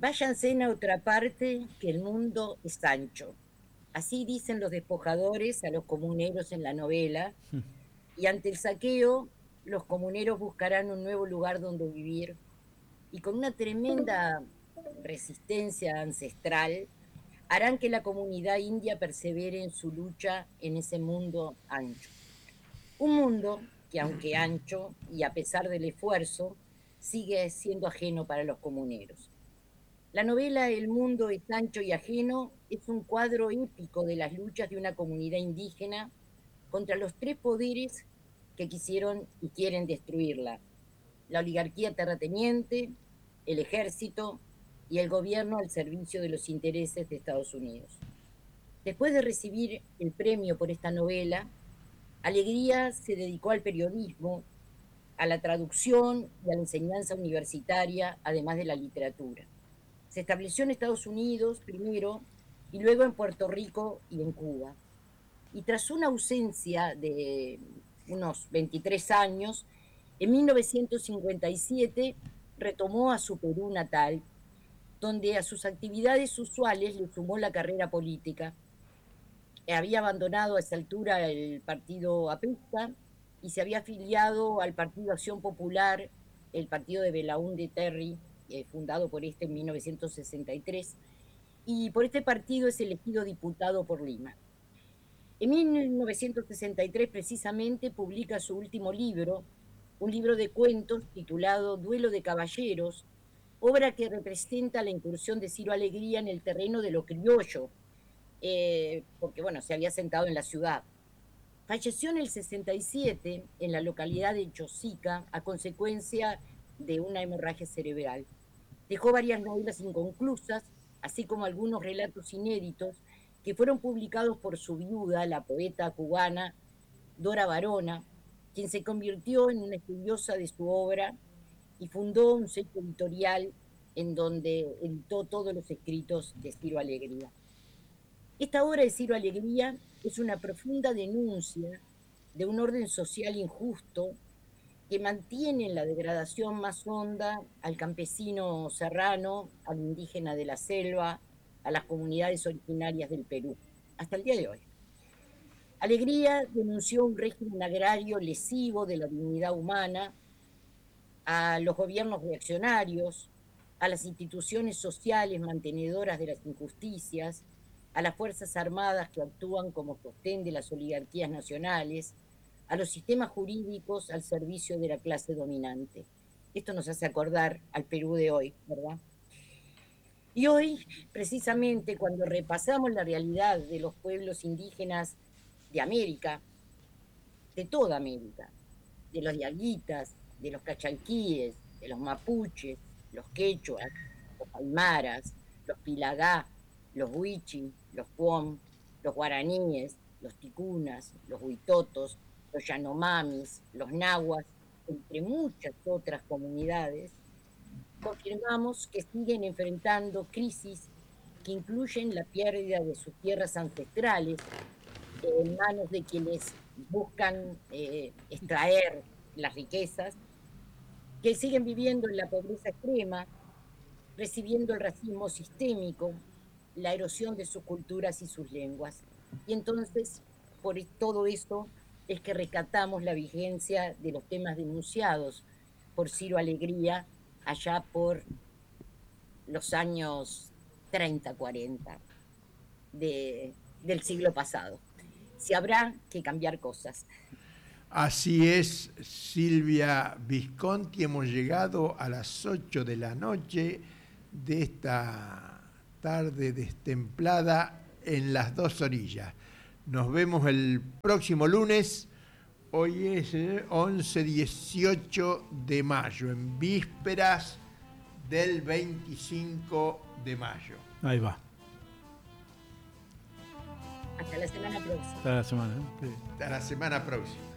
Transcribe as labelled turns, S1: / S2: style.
S1: Váyanse a otra parte, que el mundo es ancho. Así dicen los despojadores a los comuneros en la novela, y ante el saqueo, los comuneros buscarán un nuevo lugar donde vivir, y con una tremenda resistencia ancestral, harán que la comunidad india persevere en su lucha en ese mundo ancho. Un mundo que, aunque ancho y a pesar del esfuerzo, sigue siendo ajeno para los comuneros. La novela El mundo es ancho y ajeno es un cuadro épico de las luchas de una comunidad indígena contra los tres poderes que quisieron y quieren destruirla: la oligarquía terrateniente, el ejército y el gobierno al servicio de los intereses de Estados Unidos. Después de recibir el premio por esta novela, Alegría se dedicó al periodismo, a la traducción y a la enseñanza universitaria, además de la literatura. Se estableció en Estados Unidos primero y luego en Puerto Rico y en Cuba. Y tras una ausencia de unos 23 años, en 1957 retomó a su Perú natal, donde a sus actividades usuales le sumó la carrera política. Había abandonado a esa altura el partido aprista y se había afiliado al Partido Acción Popular, el partido de Belaúnde Terry, fundado por este en 1963, y por este partido es elegido diputado por Lima. En 1963, precisamente, publica su último libro, un libro de cuentos titulado Duelo de Caballeros, obra que representa la incursión de Ciro Alegría en el terreno de lo criollo, porque bueno, se había sentado en la ciudad. Falleció en el 67 en la localidad de Chosica a consecuencia de una hemorragia cerebral. Dejó varias novelas inconclusas, así como algunos relatos inéditos que fueron publicados por su viuda, la poeta cubana Dora Barona, quien se convirtió en una estudiosa de su obra y fundó un sello editorial en donde editó todos los escritos de Ciro Alegría. Esta obra de Ciro Alegría es una profunda denuncia de un orden social injusto que mantiene en la degradación más honda al campesino serrano, al indígena de la selva, a las comunidades originarias del Perú, hasta el día de hoy. Alegría denunció un régimen agrario lesivo de la dignidad humana, a los gobiernos reaccionarios, a las instituciones sociales mantenedoras de las injusticias, a las Fuerzas Armadas que actúan como sostén de las oligarquías nacionales, a los sistemas jurídicos al servicio de la clase dominante. Esto nos hace acordar al Perú de hoy, ¿verdad? Y hoy, precisamente, cuando repasamos la realidad de los pueblos indígenas de América, de toda América, de los diaguitas, de los cachalquíes, de los mapuches, los quechuas, los aymaras, los pilagá, los huichi, los puom, los guaraníes, los ticunas, los huitotos, los yanomamis, los nahuas, entre muchas otras comunidades, confirmamos que siguen enfrentando crisis que incluyen la pérdida de sus tierras ancestrales en manos de quienes buscan extraer las riquezas, que siguen viviendo en la pobreza extrema, recibiendo el racismo sistémico, la erosión de sus culturas y sus lenguas. Y entonces, todo esto es que rescatamos la vigencia de los temas denunciados por Ciro Alegría allá por los años 30, 40 del siglo pasado. Si habrá que cambiar cosas.
S2: Así es, Silvia Visconti, hemos llegado a las 8 de la noche de esta tarde destemplada en las dos orillas. Nos vemos el próximo lunes. Hoy es 11-18 de mayo, en vísperas del 25 de mayo.
S3: Ahí va.
S1: Hasta la semana próxima.
S3: Hasta la semana. Sí.
S2: Hasta la semana próxima.